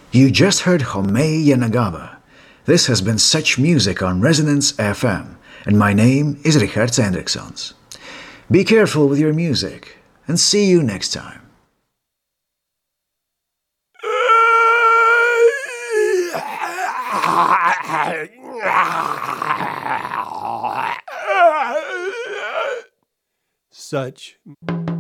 You just heard Homei Yanagawa. This has been Such Music on Resonance FM, and my name is Richard Hendriksons. Be careful with your music, and see you next time. Such